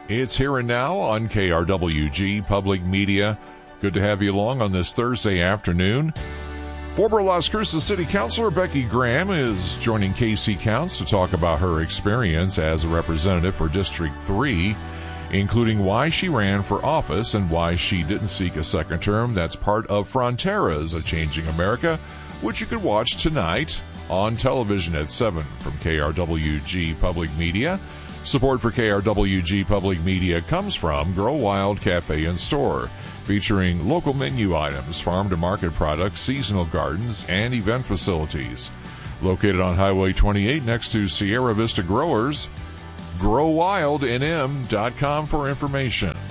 It's Here and Now on KRWG Public Media. Good to have you along on this Thursday afternoon. Former Las Cruces City Councilor Becky Graham is joining KC Counts to talk about her experience as a representative for District 3, including why she ran for office and why she didn't seek a second term. That's part of Fronteras, A Changing America, which you could watch tonight on television at 7 from KRWG Public Media. Support for KRWG Public Media comes from Grow Wild Cafe and Store, featuring local menu items, farm-to-market products, seasonal gardens, and event facilities. Located on Highway 28 next to Sierra Vista Growers, growwildnm.com for information.